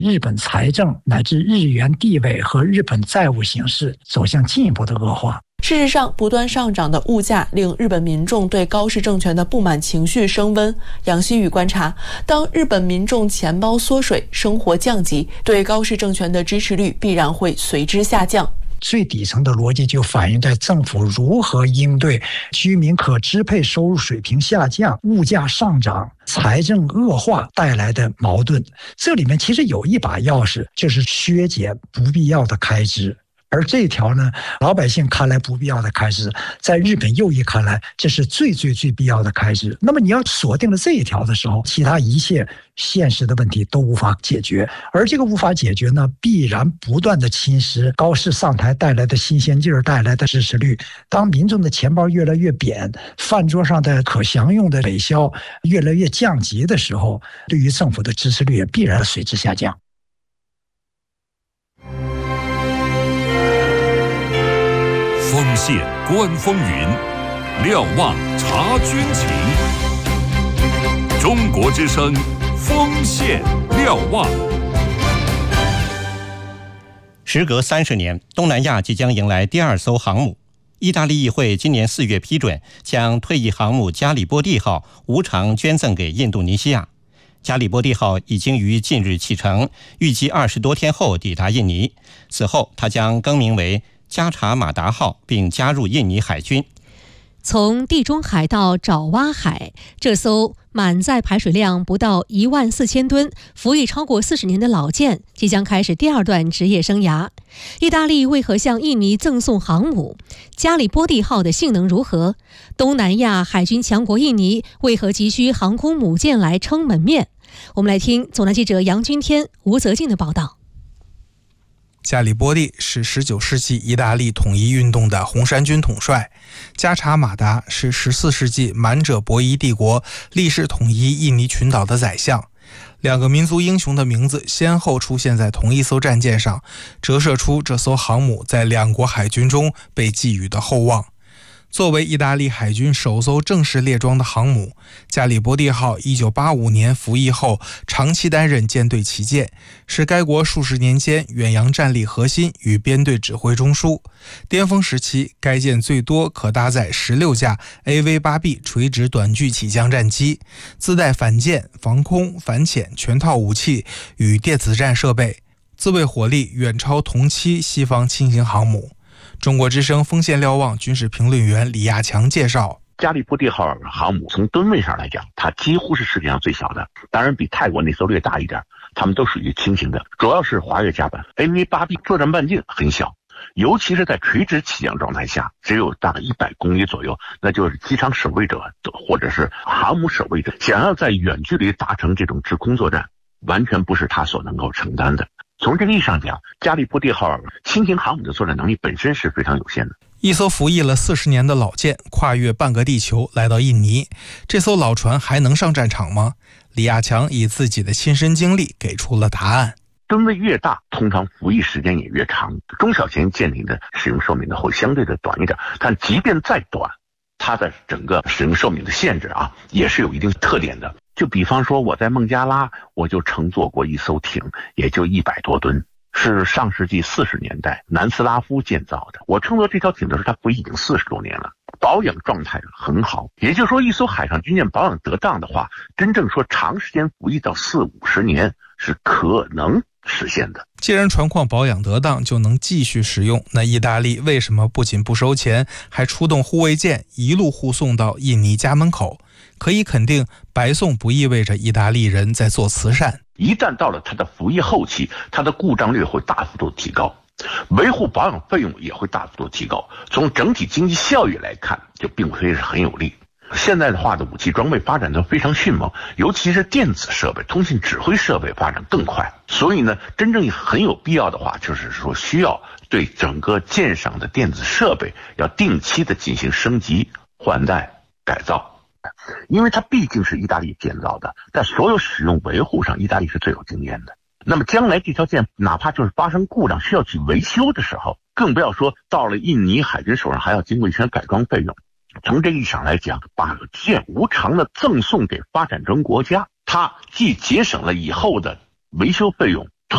日本财政乃至日元地位和日本债务形势走向进一步的恶化。 事实上，不断上涨的物价令日本民众对高市政权的不满情绪升温。杨希宇观察，当日本民众钱包缩水、生活降级，对高市政权的支持率必然会随之下降。 最底层的逻辑就反映在政府如何应对居民可支配收入水平下降、物价上涨、财政恶化带来的矛盾。这里面其实有一把钥匙，就是削减不必要的开支。而这条呢，老百姓看来不必要的开支，在日本右翼看来，这是最必要的开支。那么你要锁定了这一条的时候，其他一切现实的问题都无法解决。而这个无法解决呢，必然不断的侵蚀高市上台带来的新鲜劲儿、带来的支持率。当民众的钱包越来越扁，饭桌上的可享用的北消越来越降级的时候，对于政府的支持率也必然随之下降。 锋线观风云，瞭望察军情。中国之声，锋线瞭望。 时隔30年，东南亚即将迎来第2艘航母。意大利议会今年4月批准，将退役航母加里波第号无偿捐赠给印度尼西亚。加里波第号已经于近日启程，预计20多天后抵达印尼。此后，它将更名为加查马达号，并加入印尼海军。 从地中海到爪哇海，这艘满载排水量不到14000吨、服役超过40年的老舰即将开始第2段职业生涯。意大利为何向印尼赠送航母？加里波第号的性能如何？东南亚海军强国印尼为何急需航空母舰来撑门面？我们来听总台记者杨君天、吴泽静的报道。 加里波第是19世纪意大利统一运动的红衫军统帅，加查马达是14世纪满者伯夷帝国历世统一印尼群岛的宰相。2个民族英雄的名字先后出现在同一艘战舰上，折射出这艘航母在2国海军中被寄予的厚望。作为意大利海军首艘正式列装的航母，加里波第号1985年服役后长期担任舰队旗舰，是该国数十年间远洋战力核心与编队指挥中枢。巅峰时期，该舰最多可搭载16架 AV-8B 垂直短距起降战机，自带反舰、防空、反潜全套武器与电子战设备，自卫火力远超同期西方轻型航母。中国之声锋线瞭望军事评论员李亚强介绍， 加里波第号航母从吨位上来讲，它几乎是世界上最小的，当然比泰国那艘略大一点，它们都属于轻型的，主要是滑跃甲板。AV-8B 作战半径很小，尤其是在垂直起降状态下，只有大概100公里左右，那就是机场守卫者或者是航母守卫者想要在远距离达成这种制空作战，完全不是他所能够承担的。从这个意义上讲，加里波第号轻型航母的作战能力本身是非常有限的。 一艘服役了40年的老舰跨越半个地球来到印尼，这艘老船还能上战场吗？李亚强以自己的亲身经历给出了答案。 吨位越大，通常服役时间也越长。中小型舰艇的使用寿命呢会相对的短一点，但即便再短，它的整个使用寿命的限制也是有一定特点的。就比方说我在孟加拉，我就乘坐过一艘艇，也就100多吨，是上世纪40年代南斯拉夫建造的。我乘坐这条艇的时候，它服役已经40多年了，保养状态很好。也就是说，一艘海上军舰保养得当的话，真正说长时间服役到40-50年是可能实现的。 既然船况保养得当就能继续使用，那意大利为什么不仅不收钱，还出动护卫舰一路护送到印尼家门口？可以肯定，白送不意味着意大利人在做慈善。 一旦到了它的服役后期，它的故障率会大幅度提高，维护保养费用也会大幅度提高。从整体经济效益来看，就并非是很有利。现代化的武器装备发展得非常迅猛，尤其是电子设备、通信指挥设备发展更快。所以呢，真正很有必要的话，就是说需要对整个舰上的电子设备要定期的进行升级、换代、改造。因为它毕竟是意大利建造的，在所有使用维护上，意大利是最有经验的。那么将来这条舰哪怕就是发生故障需要去维修的时候，更不要说到了印尼海军手上还要经过一些改装费用。从这个意义上来讲，把舰无偿的赠送给发展中国家，它既节省了以后的维修费用，